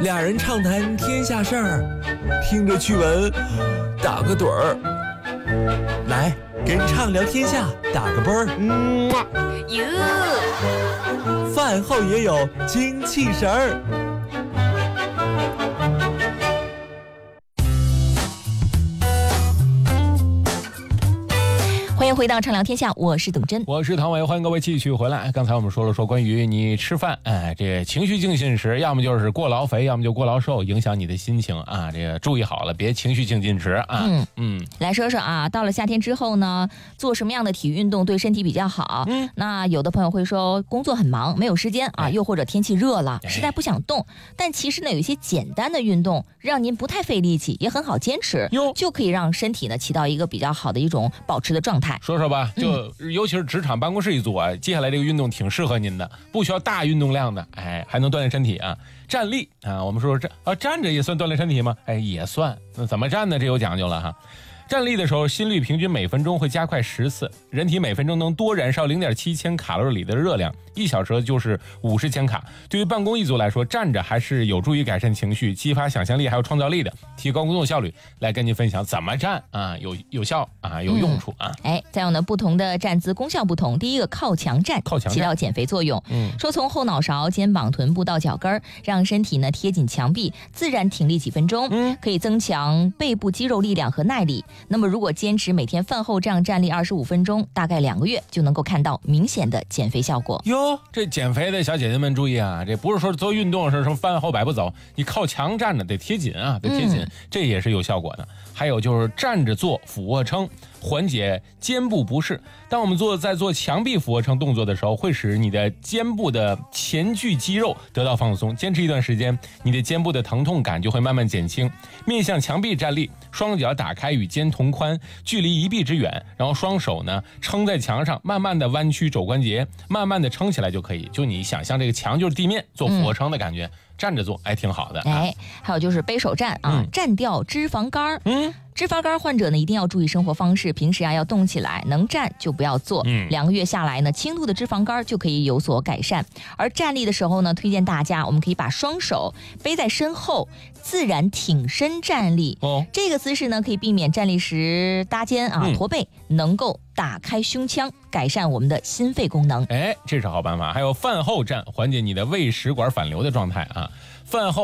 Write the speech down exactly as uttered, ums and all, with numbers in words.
俩人畅谈天下事儿，听着趣闻，打个盹儿。来，跟畅聊天下打个啵儿。嗯， 哟， 饭后也有精气神儿。 欢迎回到畅聊天下，我是董真， 我是唐伟，欢迎各位继续回来。刚才我们说了说关于你吃饭，哎，这情绪性进食，要么就是过劳肥，要么就过劳瘦，影响你的心情啊。这个注意好了，别情绪性进食啊。 嗯嗯，来说说啊，到了夏天之后呢，做什么样的体育运动对身体比较好？嗯，那有的朋友会说工作很忙，没有时间啊，哎、又或者天气热了，实在不想动。但其实呢，有一些简单的运动，让您不太费力气，也很好坚持，就可以让身体呢起到一个比较好的一种保持的状态。 说说吧，就、嗯、尤其是职场办公室一族啊，接下来这个运动挺适合您的，不需要大运动量的，哎，还能锻炼身体啊。站立啊，我们说站啊站着也算锻炼身体吗？哎，也算。那怎么站呢？这有讲究了哈。站立的时候，心率平均每分钟会加快十次，人体每分钟能多燃烧 零点七千卡路里的热量，一小时就是五十千卡。对于办公一族来说，站着还是有助于改善情绪、激发想象力还有创造力的，提高工作效率。来跟您分享怎么站啊，有有效啊，有用处啊。 嗯、哎，再有呢，不同的站姿功效不同。第一个靠墙站， 靠墙站起到减肥作用。 嗯， 说从后脑勺、肩膀、臀部到脚跟儿，让身体呢贴紧墙壁，自然挺立几分钟。嗯，可以增强背部肌肉力量和耐力。那么如果坚持每天饭后这样站立二十五分钟，大概两个月就能够看到明显的减肥效果。 哟，这减肥的小姐姐们注意啊，这不是说做运动是什么饭后百步走，你靠墙站着得贴紧啊，得贴紧、嗯，这也是有效果的。还有就是站着做俯卧撑，缓解肩部不适。当我们做在做墙壁俯卧撑动作的时候，会使你的肩部的前锯肌肉得到放松。坚持一段时间，你的肩部的疼痛感就会慢慢减轻。面向墙壁站立，双脚打开与肩同宽，距离一臂之远，然后双手呢撑在墙上，慢慢的弯曲肘关节，慢慢的撑起来就可以。就你想象这个墙就是地面，做俯卧撑的感觉。嗯，站着做，哎，挺好的。 哎，还有就是背手站啊，嗯、站掉脂肪肝。嗯，脂肪肝患者呢一定要注意生活方式，平时啊要动起来，能站就不要坐。嗯，两个月下来呢，轻度的脂肪肝就可以有所改善。而站立的时候呢，推荐大家我们可以把双手背在身后，自然挺身站立。哦，这个姿势呢可以避免站立时搭肩啊、驼背，能够打开胸腔，改善我们的心肺功能。 哎，这是好办法。还有饭后站，缓解你的胃食管反流的状态啊。饭后